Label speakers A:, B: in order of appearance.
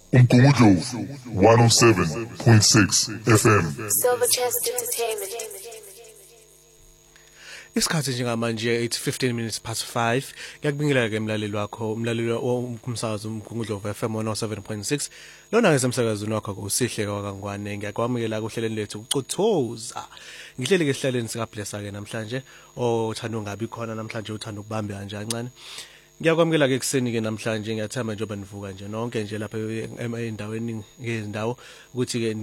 A: Umgungundlovu 107.6 FM.
B: Silverchest Entertainment.
C: Isikhathi njengamanje 8:15 minutes past 5. Ngiyakubingelela ke mlaleli wakho, umlaleli womsakazo Umgungundlovu FM 107.6. Lona ngesemsakazweni wakho kusihle kwaKangwane. Ngiyakwamukela kuhleleni lethu ucothoza. Ngihleli ke ehlaleni sika Blessa ke namhlanje. Othanda ungabi khona namhlanje uthanda ukubambe kanje kancane. Ngiyakwamukela ke kuseni ke namhlanje ngiyathamba njengoba nivuka nje nonke nje lapha endaweni ngezindawo ukuthi ke